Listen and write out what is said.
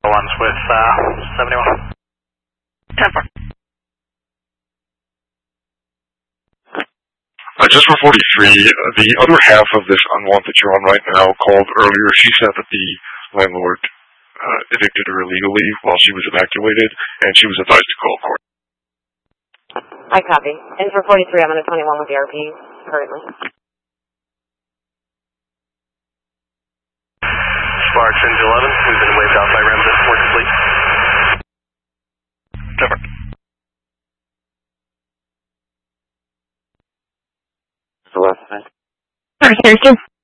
Ones with 71. 10-4. Just for 43, the other half of this unwanted that you're on right now called earlier. She said that the landlord evicted her illegally while she was evacuated, and she was advised to call court. I copy. And for 43, I'm on a 21 with the RP currently. Sparks into 11. We've been waved out by resident. We're complete. Never. Sorry,